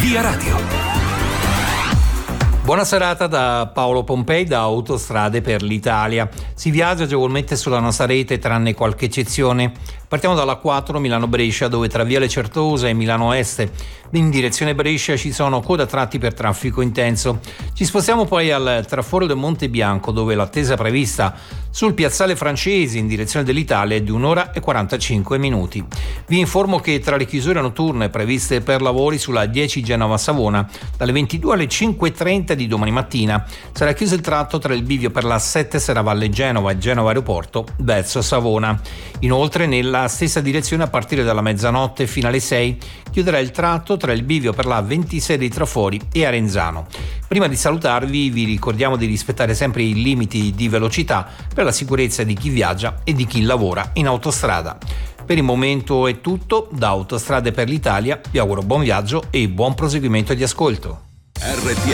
Via Radio. Buona serata da Paolo Pompei da Autostrade per l'Italia. Si viaggia agevolmente sulla nostra rete tranne qualche eccezione. Partiamo dalla 4 Milano-Brescia, dove tra Viale Certosa e Milano Est in direzione Brescia ci sono coda tratti per traffico intenso. Ci spostiamo poi al traforo del Monte Bianco, dove l'attesa prevista sul piazzale Francesi in direzione dell'Italia è di 1 ora e 45 minuti. Vi informo che tra le chiusure notturne previste per lavori sulla 10 Genova-Savona, dalle 22 alle 5:30 di domani mattina sarà chiuso il tratto tra il bivio per la 7 Serravalle Genova e Genova Aeroporto verso Savona. Inoltre, nella stessa direzione, a partire dalla mezzanotte fino alle 6 chiuderà il tratto tra il bivio per la 26 di Trafori e Arenzano. Prima di salutarvi vi ricordiamo di rispettare sempre i limiti di velocità per la sicurezza di chi viaggia e di chi lavora in autostrada. Per il momento è tutto, da Autostrade per l'Italia vi auguro buon viaggio e buon proseguimento di ascolto.